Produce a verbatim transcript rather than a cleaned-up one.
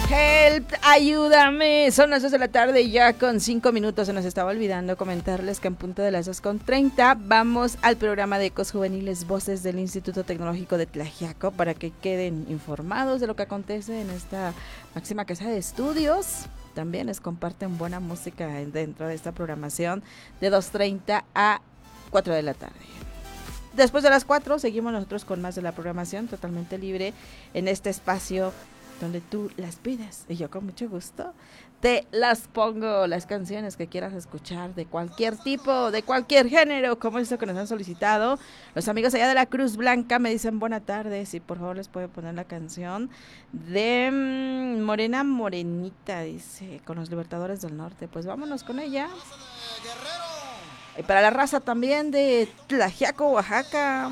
Help, ayúdame. Son las dos de la tarde ya con cinco minutos. Se nos estaba olvidando comentarles que en punto de las dos con treinta vamos al programa de Ecos Juveniles Voces del Instituto Tecnológico de Tlaxiaco para que queden informados de lo que acontece en esta máxima casa de estudios. También les comparten buena música dentro de esta programación de dos treinta a cuatro de la tarde. Después de las cuatro seguimos nosotros con más de la programación totalmente libre en este espacio donde tú las pides y yo con mucho gusto te las pongo, las canciones que quieras escuchar de cualquier tipo, de cualquier género, como esto que nos han solicitado. Los amigos allá de la Cruz Blanca me dicen buenas tardes, si por favor les puede poner la canción de um, Morena Morenita, dice, con los Libertadores del Norte. Pues vámonos con ella. Y para la raza también de Tlaxiaco, Oaxaca.